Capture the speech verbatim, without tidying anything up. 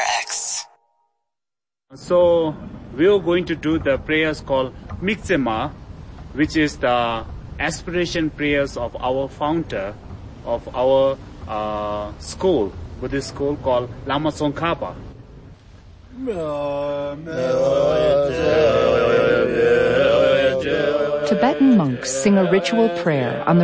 X. So we are going to do the prayers called Miktsema, which is the aspiration prayers of our founder of our uh, school, Buddhist school called Lama Tsongkhapa. Tibetan monks sing a ritual prayer on the